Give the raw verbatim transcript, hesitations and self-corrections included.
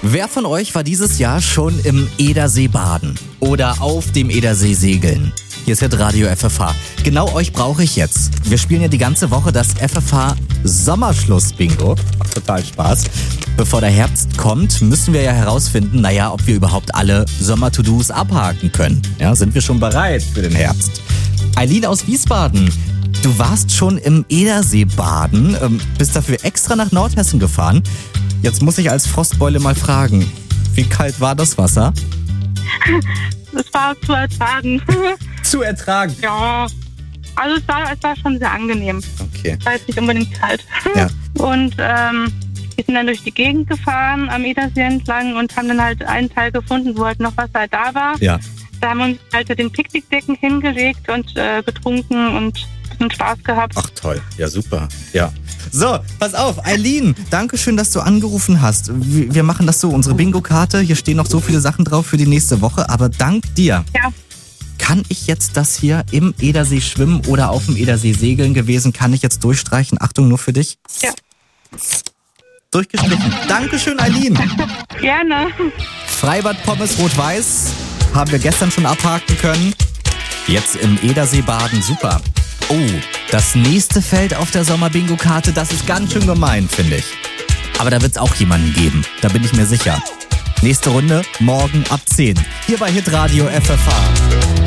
Wer von euch war dieses Jahr schon im Edersee baden oder auf dem Edersee segeln? Hier ist Hitradio F F H. Genau euch brauche ich jetzt. Wir spielen ja die ganze Woche das F F H Sommerschluss-Bingo. Macht total Spaß. Bevor der Herbst kommt, müssen wir ja herausfinden, naja, ob wir überhaupt alle Sommer-To-Dos abhaken können. Ja, sind wir schon bereit für den Herbst? Eileen aus Wiesbaden, du warst schon im Edersee baden, ähm, bist dafür extra nach Nordhessen gefahren. Jetzt muss ich als Frostbeule mal fragen, wie kalt war das Wasser? Es war zu ertragen. Zu ertragen? Ja, also es war, es war schon sehr angenehm. Okay. Es war jetzt nicht unbedingt kalt. Ja. Und ähm, wir sind dann durch die Gegend gefahren am Edersee entlang und haben dann halt einen Teil gefunden, wo halt noch Wasser da war. Ja. Da haben wir uns halt mit den Picknickdecken hingelegt und äh, getrunken und ein bisschen Spaß gehabt. Ach toll, ja super, ja. So, pass auf, Eileen, danke schön, dass du angerufen hast. Wir wir machen das so, unsere Bingo-Karte, hier stehen noch so viele Sachen drauf für die nächste Woche, aber dank dir Ja. kann ich jetzt das hier im Edersee schwimmen oder auf dem Edersee segeln gewesen, kann ich jetzt durchstreichen. Achtung, nur für dich. Ja. Durchgestrichen. Dankeschön, Eileen. Gerne. Freibad Pommes Rot-Weiß haben wir gestern schon abhaken können. Jetzt im Edersee baden, super. Oh, das nächste Feld auf der Sommer-Bingo-Karte, das ist ganz schön gemein, finde ich. Aber da wird es auch jemanden geben, da bin ich mir sicher. Nächste Runde, morgen ab zehn. Hier bei Hitradio F F H.